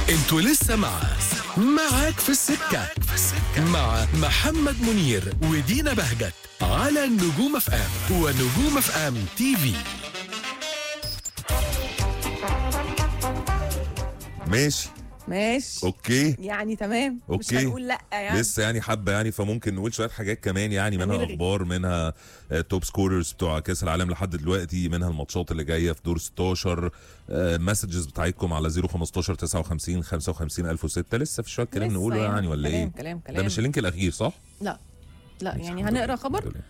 انتوا لسه معاك في السكة مع محمد منير ودينا بهجت على نجوم اف ام ونجوم اف ام تي في. ماشي اوكي يعني تمام. مش اوكي هنقول لا يعني لسه يعني حبه يعني، فممكن نقول شويه حاجات كمان يعني، منها هنلغي. اخبار، منها توب سكوررز بتوع كاس العالم لحد دلوقتي، منها الماتشات اللي جايه في دور 16، مسجز بتاعتكم على 015 59 55 1006. لسه في شويه كلام لسه نقوله يعني ولا كلام ايه؟ كلام ده مش اللينك الاخير صح؟ لا ماشي، يعني الحمد هنقرا لله، خبر الحمد لله.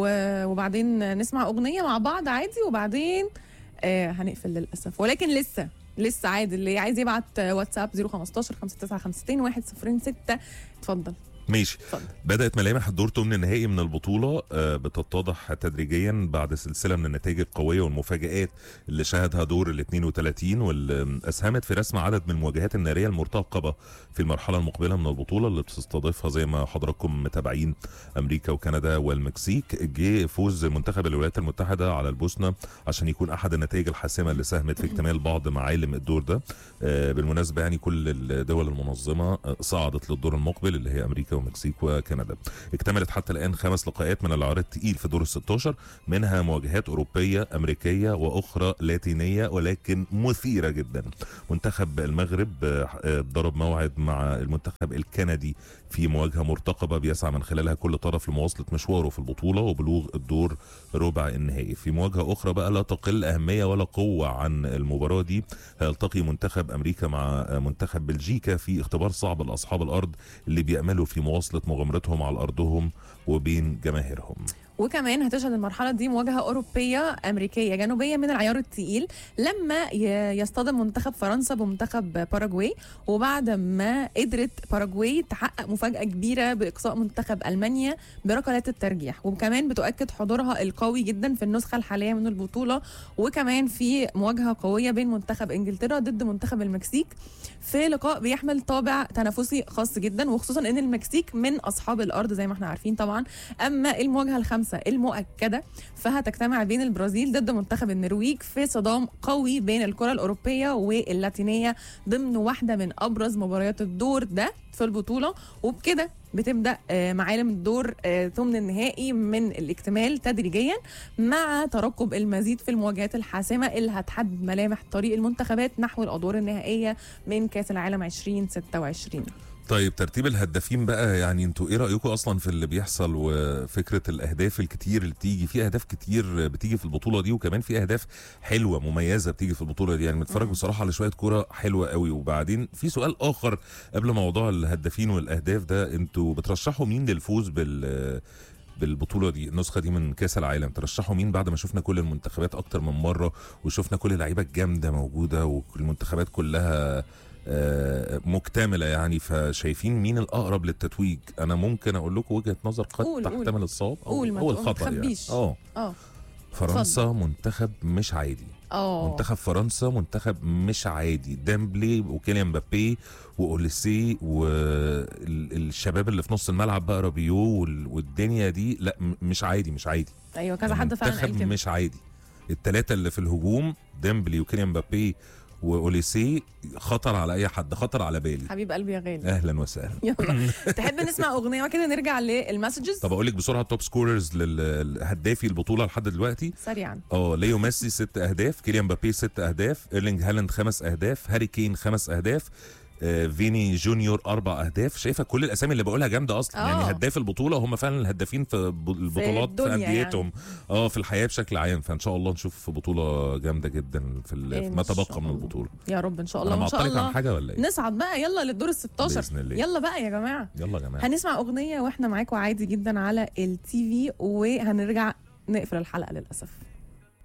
وبعدين نسمع اغنيه مع بعض عادي، وبعدين هنقفل للاسف. ولكن لسه عادي، اللي عايز يبعت واتساب 015 5952 106. اتفضل. ماشي. اتفضل. بدأت ملامح الدور ثمن النهائي من البطولة بتتضح تدريجيا بعد سلسلة من النتائج القوية والمفاجآت اللي شهدها دور ال 32، واللي أسهمت في رسم عدد من المواجهات النارية المرتقبة في المرحلة المقبلة من البطولة، اللي بتستضيفها زي ما حضراتكم متابعين أمريكا وكندا والمكسيك. جه فوز منتخب الولايات المتحدة على البوسنة عشان يكون أحد النتائج الحاسمة اللي ساهمت في اكتمال بعض معالم الدور ده. بالمناسبة يعني كل الدول المنظمة صعدت للدور المقبل اللي هي أمريكا ومكسيك وكندا. اكتملت حتى الآن 5 لقاءات من العيار التقيل في دور ال16، منها مواجهات أوروبية أمريكية وأخرى لاتينية ولكن مثيرة جدا. منتخب المغرب ضرب موعد مع المنتخب الكندي في مواجهة مرتقبة بيسعى من خلالها كل طرف لمواصلة مشواره في البطولة وبلوغ الدور ربع النهائي. في مواجهة أخرى بقى لا تقل أهمية ولا قوة عن المباراة دي، هيلتقي منتخب أمريكا مع منتخب بلجيكا في اختبار صعب لأصحاب الأرض اللي بيأملوا في مواصلة مغامرتهم على أرضهم وبين جماهيرهم. وكمان هتشهد المرحله دي مواجهه اوروبيه امريكيه جنوبيه من العيار الثقيل، لما يصطدم منتخب فرنسا بمنتخب باراجواي، وبعد ما قدرت باراجواي تحقق مفاجاه كبيره باقصاء منتخب المانيا بركلات الترجيح، وكمان بتؤكد حضورها القوي جدا في النسخه الحاليه من البطوله. وكمان في مواجهه قويه بين منتخب انجلترا ضد منتخب المكسيك في لقاء بيحمل طابع تنافسي خاص جدا، وخصوصا ان المكسيك من اصحاب الارض زي ما احنا عارفين طبعا. اما المواجهه الخامسه المؤكده فهتجتمع بين البرازيل ضد منتخب النرويج في صدام قوي بين الكره الاوروبيه واللاتينيه ضمن واحده من ابرز مباريات الدور ده في البطوله. وبكده بتبدا معالم الدور ثمن النهائي من الاكتمال تدريجيا، مع ترقب المزيد في المواجهات الحاسمه اللي هتحدد ملامح طريق المنتخبات نحو الادوار النهائيه من كاس العالم 2026. طيب ترتيب الهدافين بقى، يعني انتوا ايه رايكم اصلا في اللي بيحصل وفكره الاهداف الكتير اللي بتيجي؟ في اهداف كتير بتيجي في البطوله دي، وكمان في اهداف حلوه مميزه بتيجي في البطوله دي، يعني متفرج بصراحه على شويه كوره حلوه قوي. وبعدين في سؤال اخر قبل موضوع الهدافين والاهداف ده، انتوا بترشحوا مين للفوز بالبطوله دي، النسخه دي من كاس العالم؟ ترشحوا مين بعد ما شفنا كل المنتخبات اكتر من مره وشفنا كل اللعيبه الجامده موجوده والمنتخبات كلها مكتمله يعني؟ فشايفين مين الاقرب للتتويج؟ انا ممكن اقول لكم وجهه نظر قد تحتمل الصواب او الخطا يعني. فرنسا منتخب مش عادي. منتخب فرنسا منتخب مش عادي. ديمبلي وكيليان مبابي واوليسي والشباب اللي في نص الملعب بقى رابيو والدنيا دي، لا مش عادي. ايوه كذا حد فعلا قال كده. مش عادي. الثلاثه اللي في الهجوم ديمبلي وكيليان مبابي واوليسي خطر على اي حد، خطر على بالي. حبيب قلبي يا غالي. اهلا وسهلا. يلا تحب نسمع اغنيه وكده نرجع للمسجز؟ طب اقول لك بسرعه توب سكوررز للهدافي البطوله لحد دلوقتي سريعا. ليو ميسي 6 اهداف، كيليان مبابي 6 اهداف، ايرلينج هالاند 5 اهداف، هاري كين 5 اهداف، فيني جونيور 4 اهداف. شايفه كل الاسامي اللي بقولها جامده اصلا. يعني هداف البطوله هم فعلا الهدافين في البطولات في انديتهم يعني. في الحياه بشكل عام. فان شاء الله نشوف بطوله جامده جدا في ما تبقى من البطوله يا رب ان شاء الله. ان شاء الله عن حاجه ولا ايه؟ نصعد بقى يلا للدور ال16 يلا بقى يا جماعه. يلا يا جماعه هنسمع اغنيه واحنا معاكم عادي جدا على التي في، وهنرجع نقفل الحلقه للاسف.